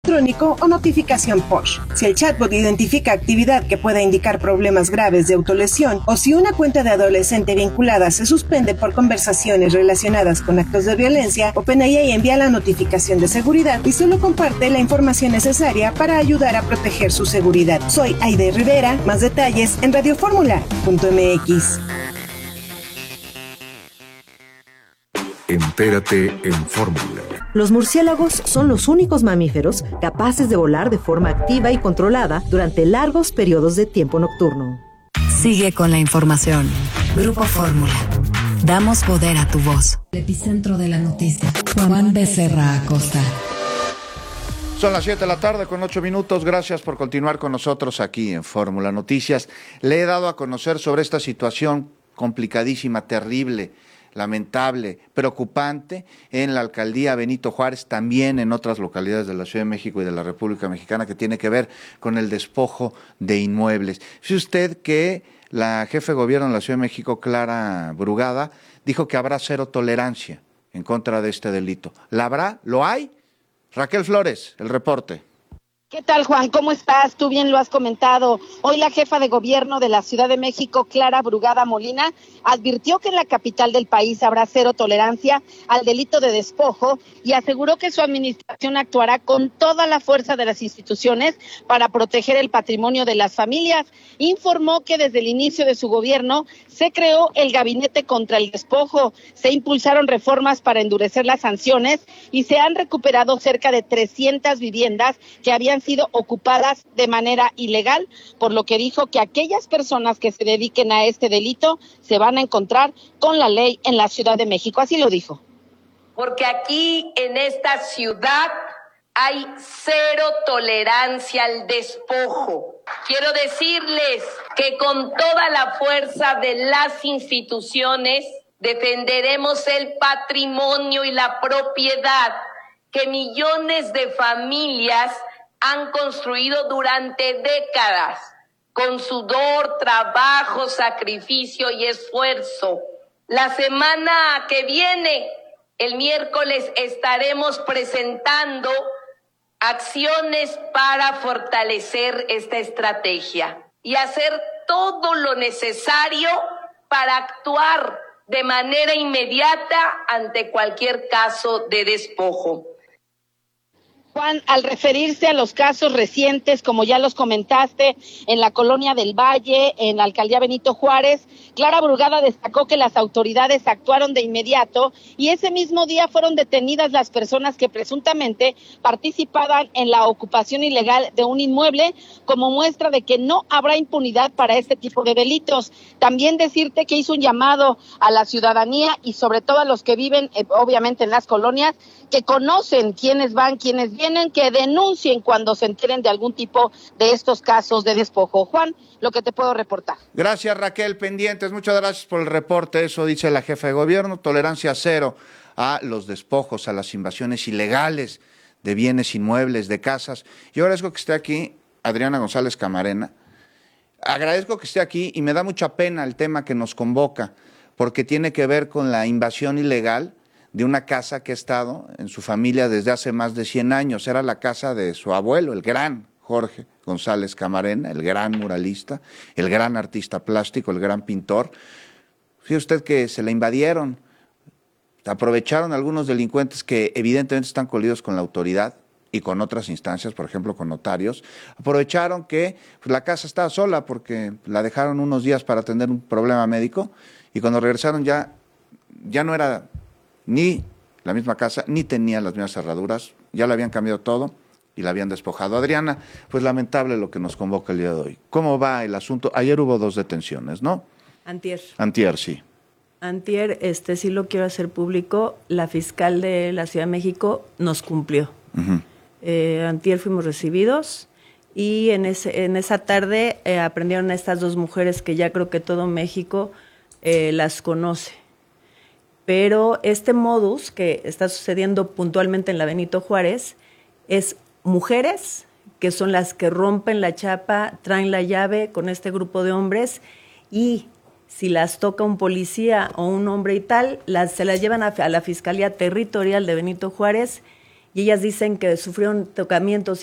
electrónico o notificación push. Si el chatbot identifica actividad que pueda indicar problemas graves de autolesión o si una cuenta de adolescente vinculada se suspende por conversaciones relacionadas con actos de violencia, OpenAI envía la notificación de seguridad y solo comparte la información necesaria para ayudar a proteger su seguridad. Soy Aide Rivera, más detalles en radioformula.mx. Entérate en Fórmula. Los murciélagos son los únicos mamíferos capaces de volar de forma activa y controlada durante largos periodos de tiempo nocturno. Sigue con la información. Grupo Fórmula. Damos poder a tu voz. El epicentro de la noticia. Juan Becerra Acosta. Son las 7 de la tarde con 8 minutos. Gracias por continuar con nosotros aquí en Fórmula Noticias. Le he dado a conocer sobre esta situación complicadísima, terrible, lamentable, preocupante en la alcaldía Benito Juárez, también en otras localidades de la Ciudad de México y de la República Mexicana, que tiene que ver con el despojo de inmuebles. Fíjese usted que la jefe de gobierno de la Ciudad de México, Clara Brugada, dijo que habrá cero tolerancia en contra de este delito. ¿La habrá? ¿Lo hay? Raquel Flores, el reporte. ¿Qué tal, Juan? ¿Cómo estás? Tú bien lo has comentado. Hoy la jefa de gobierno de la Ciudad de México, Clara Brugada Molina, advirtió que en la capital del país habrá cero tolerancia al delito de despojo y aseguró que su administración actuará con toda la fuerza de las instituciones para proteger el patrimonio de las familias. Informó que desde el inicio de su gobierno se creó el Gabinete contra el Despojo, se impulsaron reformas para endurecer las sanciones y se han recuperado cerca de 300 viviendas que habían sido ocupadas de manera ilegal, por lo que dijo que aquellas personas que se dediquen a este delito se van a encontrar con la ley en la Ciudad de México. Así lo dijo. Porque aquí en esta ciudad hay cero tolerancia al despojo. Quiero decirles que con toda la fuerza de las instituciones defenderemos el patrimonio y la propiedad que millones de familias han construido durante décadas, con sudor, trabajo, sacrificio y esfuerzo. La semana que viene, el miércoles, estaremos presentando acciones para fortalecer esta estrategia y hacer todo lo necesario para actuar de manera inmediata ante cualquier caso de despojo. Juan, al referirse a los casos recientes, como ya los comentaste, en la Colonia del Valle, en la Alcaldía Benito Juárez, Clara Brugada destacó que las autoridades actuaron de inmediato y ese mismo día fueron detenidas las personas que presuntamente participaban en la ocupación ilegal de un inmueble, como muestra de que no habrá impunidad para este tipo de delitos. También decirte que hizo un llamado a la ciudadanía y sobre todo a los que viven, obviamente, en las colonias, que conocen quiénes van, quiénes vienen, que denuncien cuando se enteren de algún tipo de estos casos de despojo. Juan, lo que te puedo reportar. Gracias, Raquel, pendientes. Muchas gracias por el reporte. Eso dice la jefa de gobierno, tolerancia cero a los despojos, a las invasiones ilegales de bienes inmuebles, de casas. Yo agradezco que esté aquí Adriana González Camarena. Agradezco que esté aquí y me da mucha pena el tema que nos convoca, porque tiene que ver con la invasión ilegal de una casa que ha estado en su familia desde hace más de 100 años. Era la casa de su abuelo, el gran Jorge González Camarena, el gran muralista, el gran artista plástico, el gran pintor. Fíjese usted que se la invadieron, aprovecharon algunos delincuentes que evidentemente están coludidos con la autoridad y con otras instancias, por ejemplo con notarios, aprovecharon que la casa estaba sola porque la dejaron unos días para atender un problema médico y cuando regresaron ya no era ni la misma casa, ni tenía las mismas cerraduras, ya le habían cambiado todo y la habían despojado. Adriana, pues lamentable lo que nos convoca el día de hoy. ¿Cómo va el asunto? Ayer hubo 2 detenciones, ¿no? Antier, sí. Antier, sí lo quiero hacer público, la fiscal de la Ciudad de México nos cumplió. Uh-huh. Antier fuimos recibidos y en esa tarde aprendieron a estas 2 mujeres que ya creo que todo México las conoce. Pero este modus que está sucediendo puntualmente en la Benito Juárez es mujeres que son las que rompen la chapa, traen la llave con este grupo de hombres y si las toca un policía o un hombre y tal, se las llevan a la Fiscalía Territorial de Benito Juárez y ellas dicen que sufrieron tocamientos